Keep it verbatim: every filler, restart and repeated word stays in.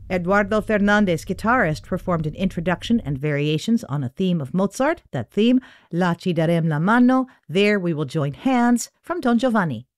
Eduardo Fernandez, guitarist, performed an introduction and variations on a theme of Mozart. That theme, La ci darem la mano, There We Will Join Hands, from Don Giovanni.